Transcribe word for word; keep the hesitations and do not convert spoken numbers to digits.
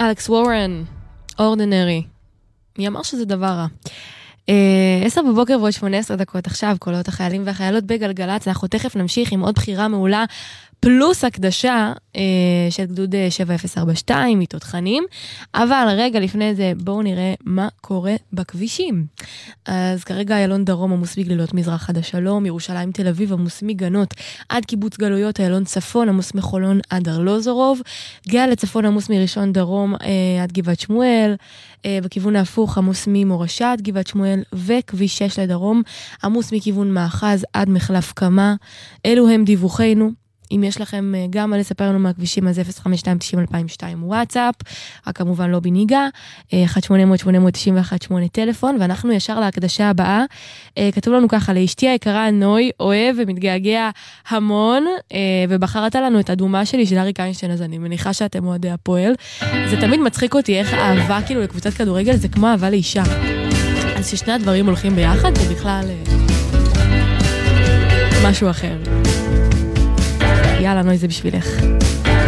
אלכס וורן, אורדינרי. מי אמר שזה דבר רע? עשר בבוקר ועוד שמונה עשרה דקות עכשיו, קולות החיילים והחיילות בגלגלץ, אנחנו תכף נמשיך עם עוד בחירה מעולה, פלוס הקדשה אה, של גדוד שבע אפס ארבע שתיים, מתותחנים, אבל רגע לפני זה בואו נראה מה קורה בכבישים. אז כרגע איילון דרום עמוס בגלילות מזרח עד השלום, ירושלים תל אביב עמוס מגנות עד קיבוץ גלויות, איילון צפון עמוס מחולון עד ארלוזורוב, גאה לצפון עמוס מראשון דרום אה, עד גבעת שמואל, אה, בכיוון ההפוך עמוס ממורשה עד גבעת שמואל, וכביש שש לדרום עמוס מכיוון מאחז עד מחלף קמה. אלו הם דיווחנו. אם יש לכם גם מה לספר לנו מהכבישים, אז אפס חמש שתיים תשעים אלפיים ושתיים וואטסאפ, רק כמובן לא בניגה, אחת שמונה אפס אפס שמונה תשע אחת שמונה טלפון, ואנחנו ישר להקדשה הבאה. כתוב לנו ככה, לאשתי היקרה נוי, אוהב ומתגעגע המון, ובחרת לנו את אדומה שלי של אריק איינשטיין, אז אני מניחה שאתם אוהדי הפועל. זה תמיד מצחיק אותי איך אהבה כאילו לקבוצת כדורגל, זה כמו אהבה לאישה. אז ששני הדברים הולכים ביחד, זה בכלל משהו אחר. יאללה, נוי, זה בשבילך.